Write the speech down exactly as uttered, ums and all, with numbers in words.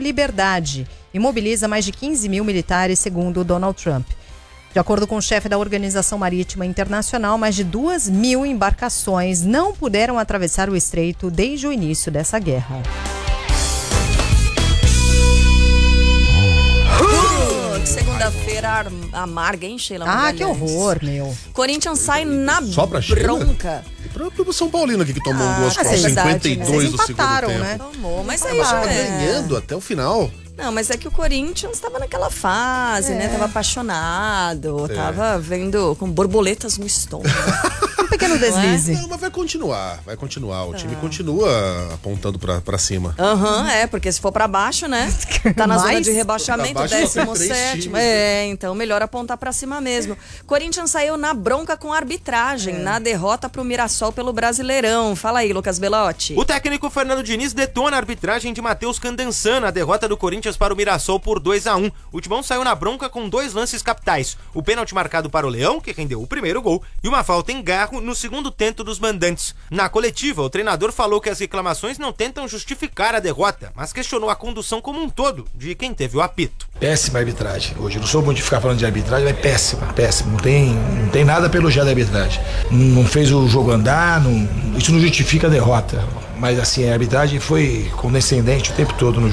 liberdade e mobiliza mais de quinze mil militares, segundo Donald Trump. De acordo com o chefe da Organização Marítima Internacional, mais de duas mil embarcações não puderam atravessar o estreito desde o início dessa guerra. Segunda-feira amarga, hein, Sheila? Ah, que horror, meu. Corinthians sai na Só pra bronca. E pra, pro São Paulino aqui que tomou Ah, duas é costas, verdade, cinquenta e dois né? do segundo Empataram, tempo. né? Tomou, mas Mas aí tava já é. ganhando até o final. Não, mas é que o Corinthians tava naquela fase, É. né? Tava apaixonado, É. tava vendo com borboletas no estômago. Um pequeno deslize. Não, mas vai continuar, vai continuar. O time continua apontando pra, pra cima. Aham, é, porque se for pra baixo, né? Tá na zona Mas, de rebaixamento, pra baixo só tem décimo três sétimo. times, É, então melhor apontar pra cima mesmo. Corinthians saiu na bronca com a arbitragem, na derrota pro Mirassol pelo Brasileirão. Fala aí, Lucas Belotti. O técnico Fernando Diniz detona a arbitragem de Matheus Candançan na derrota do Corinthians para o Mirassol por dois a um. O Timão saiu na bronca com dois lances capitais. O pênalti marcado para o Leão, que rendeu o primeiro gol, e uma falta em Garro no segundo tento dos mandantes. Na coletiva, o treinador falou que as reclamações não tentam justificar a derrota, mas questionou a condução como um todo de quem teve o apito. Péssima arbitragem. Hoje eu não sou bom de ficar falando de arbitragem, mas péssima, péssima. Não tem, não tem nada pra elogiar da arbitragem. Não fez o jogo andar, não, isso não justifica a derrota. Mas assim, a arbitragem foi condescendente o tempo todo no jogo.